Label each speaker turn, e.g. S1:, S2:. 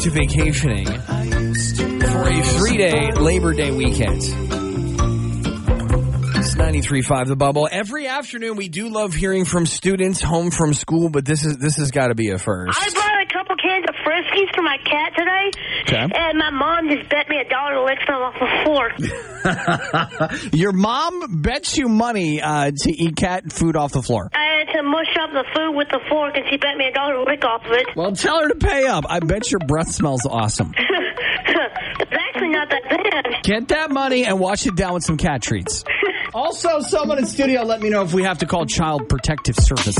S1: to vacationing for a 3-day Labor Day weekend. It's 93.5 The Bubble. Every afternoon, we do love hearing from students home from school, but this has got to be a first.
S2: I brought a couple cans of Friskies for my cat today, and my mom just bet me $1 to lick some off the floor.
S1: Your mom bets you money to eat cat food off the floor.
S2: I had to mush up the food with the fork, and she bet me $1 to lick off of it.
S1: Well, tell her to pay up. I bet your breath smells awesome.
S2: It's actually not that bad.
S1: Get that money and wash it down with some cat treats. Also, someone in studio let me know if we have to call Child Protective Services.